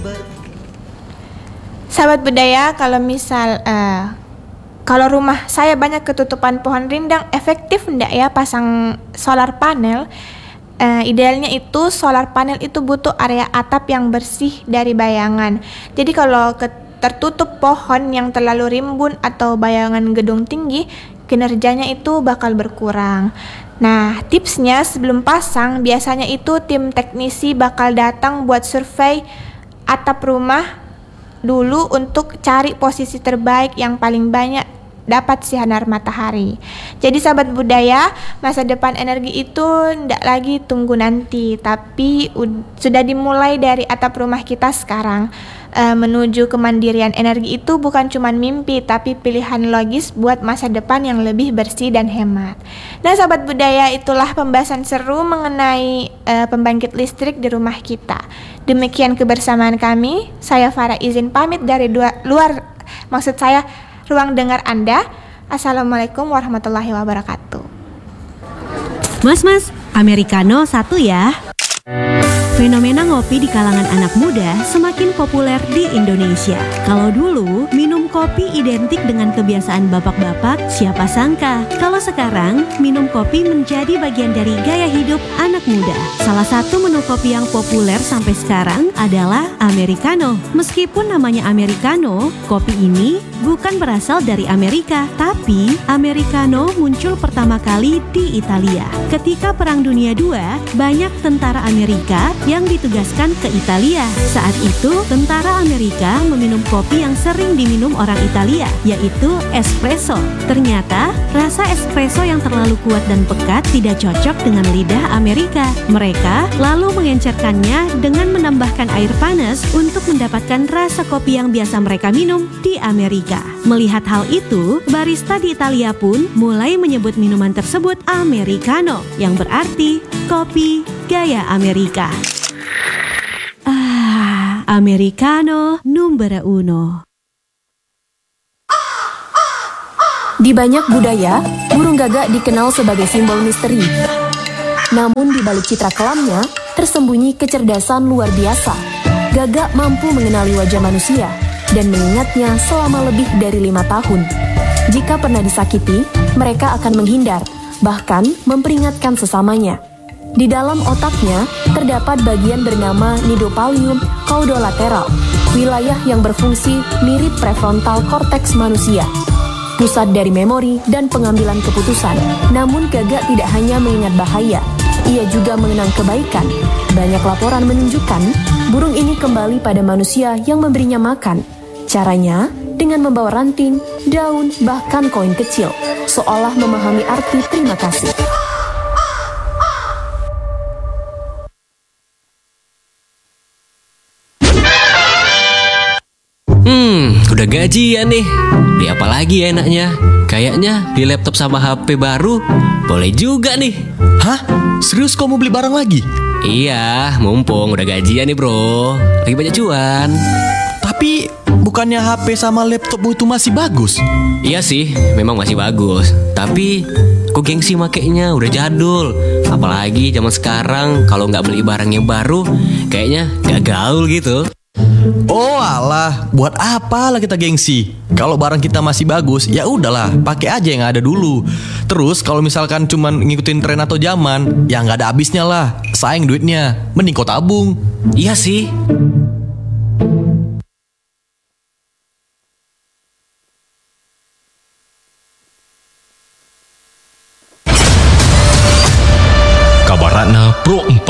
Sahabat budaya, kalau rumah saya banyak ketutupan pohon rindang, efektif enggak ya pasang solar panel? Idealnya itu solar panel itu butuh area atap yang bersih dari bayangan. Jadi kalau tertutup pohon yang terlalu rimbun atau bayangan gedung tinggi, kinerjanya itu bakal berkurang. Nah, tipsnya sebelum pasang, biasanya itu tim teknisi bakal datang buat survei atap rumah dulu untuk cari posisi terbaik yang paling banyak dapat sinar matahari. Jadi sahabat budaya, masa depan energi itu tidak lagi tunggu nanti, tapi sudah dimulai dari atap rumah kita sekarang. Menuju kemandirian energi itu bukan cuma mimpi, tapi pilihan logis buat masa depan yang lebih bersih dan hemat. Nah sahabat budaya, itulah pembahasan seru mengenai pembangkit listrik di rumah kita. Demikian kebersamaan kami. Saya Farah izin pamit dari ruang dengar Anda. Assalamualaikum warahmatullahi wabarakatuh. Mas, Americano satu ya. Fenomena ngopi di kalangan anak muda semakin populer di Indonesia. Kalau dulu minum kopi identik dengan kebiasaan bapak-bapak, siapa sangka kalau sekarang minum kopi menjadi bagian dari gaya hidup anak muda. Salah satu menu kopi yang populer sampai sekarang adalah Americano. Meskipun namanya Americano, kopi ini bukan berasal dari Amerika, tapi Americano muncul pertama kali di Italia. Ketika Perang Dunia II, banyak tentara Amerika yang ditugaskan ke Italia. Saat itu, tentara Amerika meminum kopi yang sering diminum orang Italia, yaitu espresso. Ternyata, rasa espresso yang terlalu kuat dan pekat tidak cocok dengan lidah Amerika. Mereka lalu mengencerkannya dengan menambahkan air panas untuk mendapatkan rasa kopi yang biasa mereka minum di Amerika. Melihat hal itu, barista di Italia pun mulai menyebut minuman tersebut Americano, yang berarti kopi gaya Amerika. Americano numero uno. Di banyak budaya, burung gagak dikenal sebagai simbol misteri. Namun di balik citra kelamnya, tersembunyi kecerdasan luar biasa. Gagak mampu mengenali wajah manusia dan mengingatnya selama lebih dari 5 tahun. Jika pernah disakiti, mereka akan menghindar, bahkan memperingatkan sesamanya. Di dalam otaknya, terdapat bagian bernama nidopallium caudolateral, wilayah yang berfungsi mirip prefrontal cortex manusia, pusat dari memori dan pengambilan keputusan. Namun gagak tidak hanya mengingat bahaya, ia juga mengenang kebaikan. Banyak laporan menunjukkan burung ini kembali pada manusia yang memberinya makan. Caranya dengan membawa ranting, daun, bahkan koin kecil, seolah memahami arti terima kasih. Udah gajian nih. Beli apa lagi ya enaknya? Kayaknya beli laptop sama HP baru boleh juga nih. Hah? Serius kau mau beli barang lagi? Iya, mumpung udah gajian nih bro. Lagi banyak cuan. Tapi bukannya HP sama laptopmu itu masih bagus? Iya sih, memang masih bagus. Tapi kok gengsi makainya udah jadul. Apalagi zaman sekarang kalau nggak beli barang yang baru, kayaknya gak gaul gitu. Oh alah, buat apa lah kita gengsi? Kalau barang kita masih bagus, ya udahlah, pakai aja yang ada dulu. Terus kalau misalkan cuman ngikutin tren atau zaman, ya nggak ada habisnya lah. Sayang duitnya, mending kau tabung. Iya sih. Kabaratna Pro 4